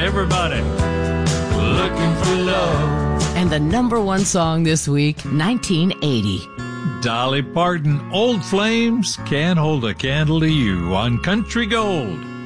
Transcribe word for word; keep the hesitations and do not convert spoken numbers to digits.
everybody looking for love. And the number one song this week, nineteen eighty. Dolly Parton, Old Flames Can't Hold a Candle to You on Country Gold.